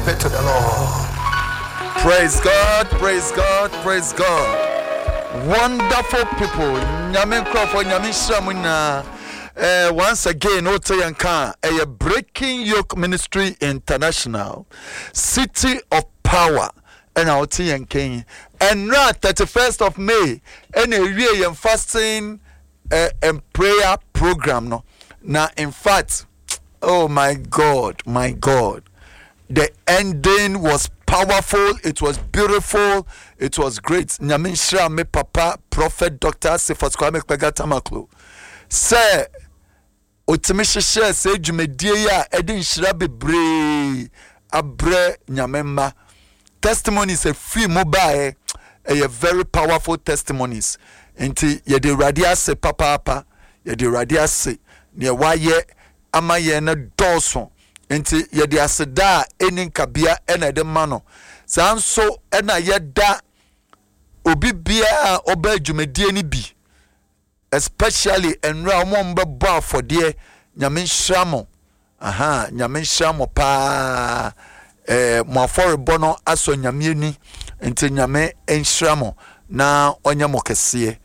Give it to the Lord. Praise God, praise God, praise God. Wonderful people. Nyame Crawford, Nyame Shamuna. Once again, Otayanka, a Breaking Yoke Ministry International, City of Power, and Otayanka. And now, 31st of May, and a real and fasting and prayer program. No, now, in fact, oh my God, the ending was powerful, it was beautiful, it was great. Nyamenshira me papa Prophet Dr. Sefas Kwame Kpegatamaklo say otimishye say dwumedie ya edi nshira bebre abre nyamemma. Testimonies a free mobile, a very powerful testimonies. Enti ye de radia se papa ye de radia se ne waye amaye na dawson. Enti yedi aseda enin kabia ena de mano sanso ena yeda obi bia oba dwumedie ni bi, especially enra omombe bo afode nyame nhyamo nyame nhyamo pa mo aforebo no aso nyame ni. Enti nyame nhyamo na onyamo kese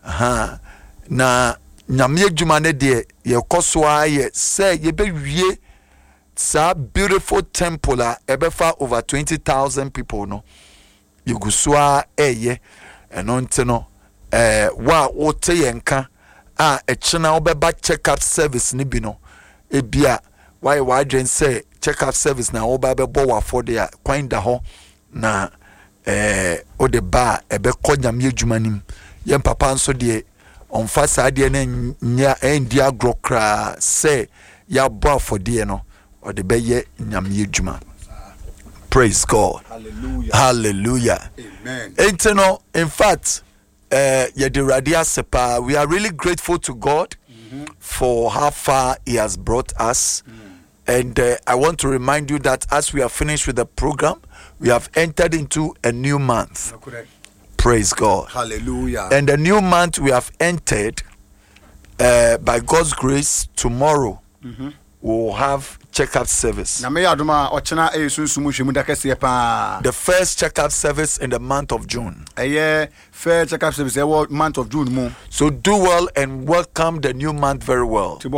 na nyame adwuma ne de ye koso aye se ye bewie sa beautiful temple ebefa over 20,000 people no yuguswa eye enonte no wa wote yenka echina obeba check up service ni bi no ebia why wadwen say check up service na oba bebo wa for there kwanda ho na ode ba ebe konyam yedwumanim yen papa nso de onfa sa de na nya endia grokra say ya bo for there no or the beye nyamye juma. Praise God. Hallelujah. Hallelujah. Amen. In fact, Yediradia Sepa, we are really grateful to God for how far He has brought us. And I want to remind you that as we are finished with the program, we have entered into a new month. Correct. Praise God. Hallelujah. And the new month we have entered, by God's grace, tomorrow we'll have checkup service. The first checkup service in the month of June. Fair checkup service month of June. So do well and welcome the new month very well. June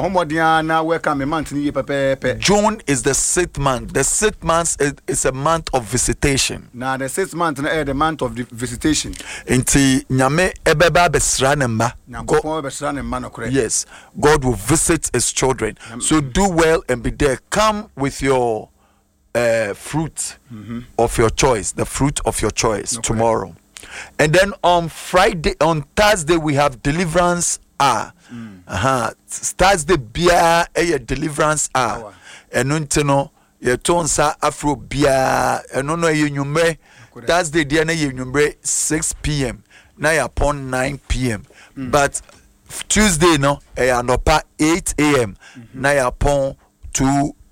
is the 6th month. The 6th month is a month of visitation. Now the 6th month is the month of the visitation. Inti nyame ebeba besranema. Yes, God will visit His children. So do well and be there. Come with your fruit of your choice, the fruit of your choice tomorrow. And then on Thursday we have deliverance hour. Thursday bia a deliverance hour. And unteno ye tonsa afro bia enono ye nyumre. Thursday dia na ye nyumre 6 p.m. na ya upon 9 p.m. But Tuesday no anopa 8 a.m. na ya upon 2